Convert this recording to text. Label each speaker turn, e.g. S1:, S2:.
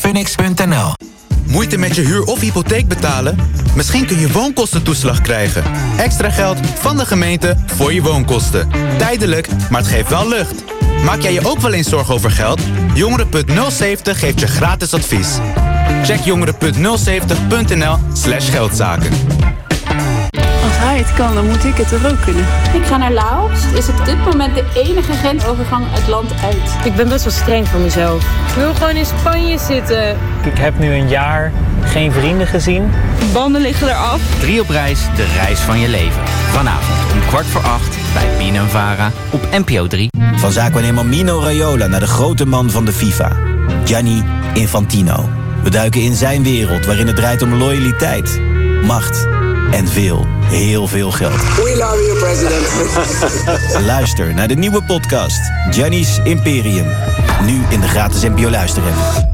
S1: Phoenix.nl.
S2: Moeite met je huur of hypotheek betalen? Misschien kun je woonkostentoeslag krijgen. Extra geld van de gemeente voor je woonkosten. Tijdelijk, maar het geeft wel lucht. Maak jij je ook wel eens zorgen over geld? Jongeren.070 geeft je gratis advies. Check jongeren.070.nl/geldzaken.
S3: Als hij het kan, dan moet ik het er ook kunnen.
S4: Ik ga naar Laos. Het is op dit moment de enige grensovergang het land uit.
S5: Ik ben best wel streng voor mezelf. Ik wil gewoon in Spanje zitten.
S6: Ik heb nu een jaar geen vrienden gezien.
S3: Banden liggen eraf.
S7: 3 op reis, de reis van je leven. Vanavond om 7:15 bij BNNVARA op NPO 3.
S8: Van zaakwaarnemer Mino Raiola naar de grote man van de FIFA, Gianni Infantino. We duiken in zijn wereld waarin het draait om loyaliteit, macht en heel veel geld.
S9: We love you, president.
S8: Luister naar de nieuwe podcast Gianni's Imperium. Nu in de gratis NPO Luister-app.